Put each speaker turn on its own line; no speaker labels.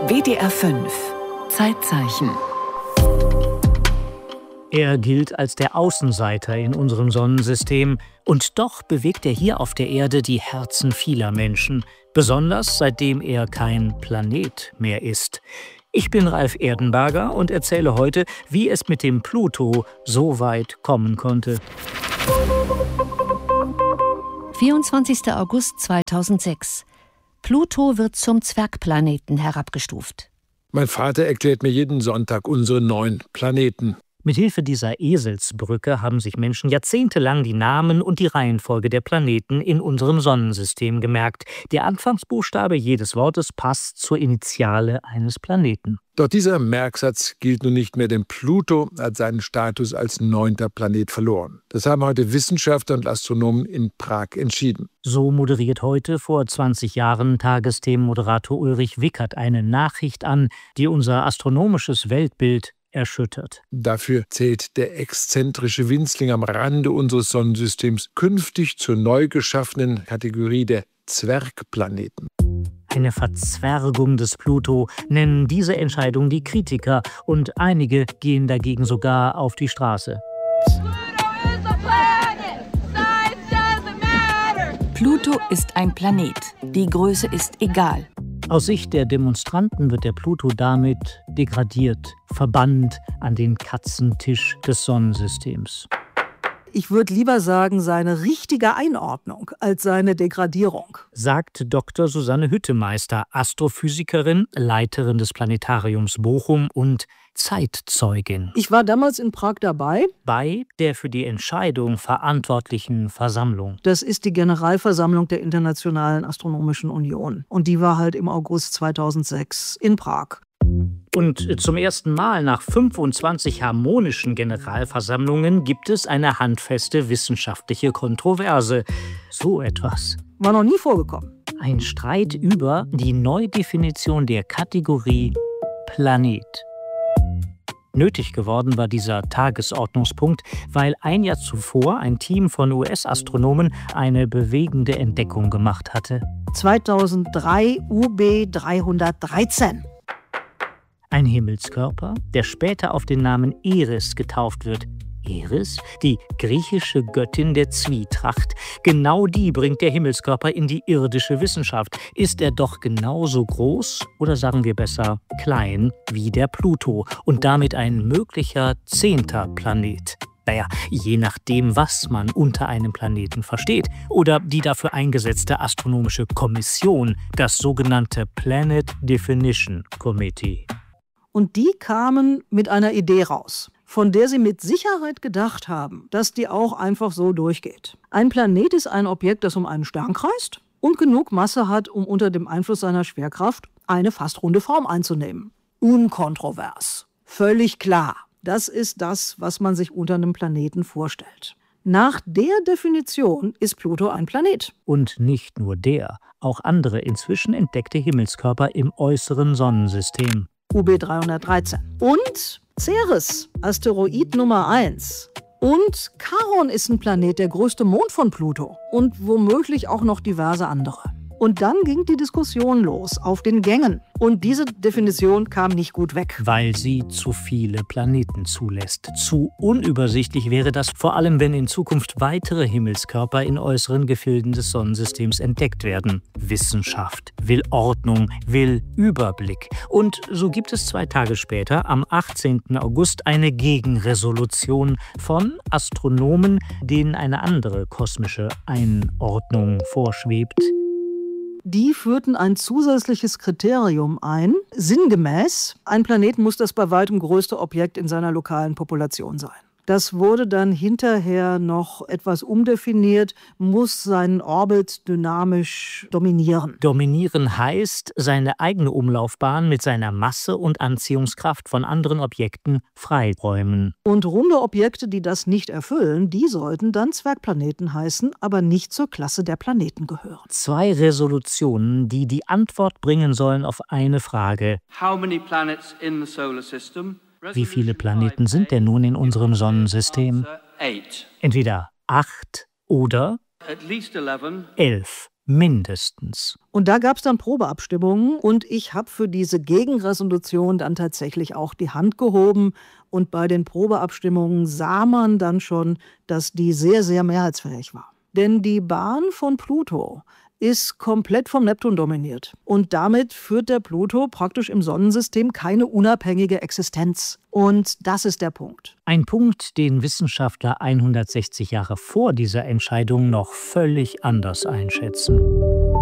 WDR 5 Zeitzeichen.
Er gilt als der Außenseiter in unserem Sonnensystem. Und doch bewegt er hier auf der Erde die Herzen vieler Menschen. Besonders seitdem er kein Planet mehr ist. Ich bin Ralf Erdenberger und erzähle heute, wie es mit dem Pluto so weit kommen konnte.
24. August 2006. Pluto wird zum Zwergplaneten herabgestuft.
Mein Vater erklärt mir jeden Sonntag unsere 9 Planeten.
Mithilfe dieser Eselsbrücke haben sich Menschen jahrzehntelang die Namen und die Reihenfolge der Planeten in unserem Sonnensystem gemerkt. Der Anfangsbuchstabe jedes Wortes passt zur Initiale eines Planeten.
Doch dieser Merksatz gilt nun nicht mehr, denn Pluto hat seinen Status als 9. Planet verloren. Das haben heute Wissenschaftler und Astronomen in Prag entschieden.
So moderiert heute vor 20 Jahren Tagesthemenmoderator Ulrich Wickert eine Nachricht an, die unser astronomisches Weltbild erschüttert.
Dafür zählt der exzentrische Winzling am Rande unseres Sonnensystems künftig zur neu geschaffenen Kategorie der Zwergplaneten.
Eine Verzwergung des Pluto nennen diese Entscheidung die Kritiker und einige gehen dagegen sogar auf die Straße.
Pluto ist ein Planet. Die Größe ist egal.
Aus Sicht der Demonstranten wird der Pluto damit degradiert, verbannt an den Katzentisch des Sonnensystems.
Ich würde lieber sagen, seine richtige Einordnung als seine Degradierung,
sagt Dr. Susanne Hüttemeister, Astrophysikerin, Leiterin des Planetariums Bochum und Zeitzeugin.
Ich war damals in Prag dabei.
Bei der für die Entscheidung verantwortlichen Versammlung.
Das ist die Generalversammlung der Internationalen Astronomischen Union. Und die war halt im August 2006 in Prag.
Und zum ersten Mal nach 25 harmonischen Generalversammlungen gibt es eine handfeste wissenschaftliche Kontroverse. So etwas
war noch nie vorgekommen.
Ein Streit über die Neudefinition der Kategorie Planet. Nötig geworden war dieser Tagesordnungspunkt, weil ein Jahr zuvor ein Team von US-Astronomen eine bewegende Entdeckung gemacht hatte.
2003 UB 313.
Ein Himmelskörper, der später auf den Namen Eris getauft wird. Eris, die griechische Göttin der Zwietracht. Genau die bringt der Himmelskörper in die irdische Wissenschaft. Ist er doch genauso groß, oder sagen wir besser klein, wie der Pluto und damit ein möglicher 10. Planet? Naja, je nachdem, was man unter einem Planeten versteht. Oder die dafür eingesetzte astronomische Kommission, das sogenannte Planet Definition Committee.
Und die kamen mit einer Idee raus, von der sie mit Sicherheit gedacht haben, dass die auch einfach so durchgeht. Ein Planet ist ein Objekt, das um einen Stern kreist und genug Masse hat, um unter dem Einfluss seiner Schwerkraft eine fast runde Form einzunehmen. Unkontrovers. Völlig klar. Das ist das, was man sich unter einem Planeten vorstellt. Nach der Definition ist Pluto ein Planet.
Und nicht nur der, auch andere inzwischen entdeckte Himmelskörper im äußeren Sonnensystem.
UB 313. Und Ceres, Asteroid Nummer 1. Und Charon ist ein Planet, der größte Mond von Pluto. Und womöglich auch noch diverse andere. Und dann ging die Diskussion los auf den Gängen. Und diese Definition kam nicht gut weg.
Weil sie zu viele Planeten zulässt. Zu unübersichtlich wäre das, vor allem wenn in Zukunft weitere Himmelskörper in äußeren Gefilden des Sonnensystems entdeckt werden. Wissenschaft will Ordnung, will Überblick. Und so gibt es 2 Tage später, am 18. August, eine Gegenresolution von Astronomen, denen eine andere kosmische Einordnung vorschwebt.
Die führten ein zusätzliches Kriterium ein. Sinngemäß, ein Planet muss das bei weitem größte Objekt in seiner lokalen Population sein. Das wurde dann hinterher noch etwas umdefiniert, muss seinen Orbit dynamisch dominieren.
Dominieren heißt, seine eigene Umlaufbahn mit seiner Masse und Anziehungskraft von anderen Objekten freiräumen.
Und runde Objekte, die das nicht erfüllen, die sollten dann Zwergplaneten heißen, aber nicht zur Klasse der Planeten gehören.
2 Resolutionen, die die Antwort bringen sollen auf eine Frage.
How many planets in the solar system?
Wie viele Planeten sind denn nun in unserem Sonnensystem? Entweder 8 oder 11. Mindestens.
Und da gab es dann Probeabstimmungen und ich habe für diese Gegenresolution dann tatsächlich auch die Hand gehoben. Und bei den Probeabstimmungen sah man dann schon, dass die sehr, sehr mehrheitsfähig war. Denn die Bahn von Pluto ist komplett vom Neptun dominiert. Und damit führt der Pluto praktisch im Sonnensystem keine unabhängige Existenz. Und das ist der Punkt.
Ein Punkt, den Wissenschaftler 160 Jahre vor dieser Entscheidung noch völlig anders einschätzen.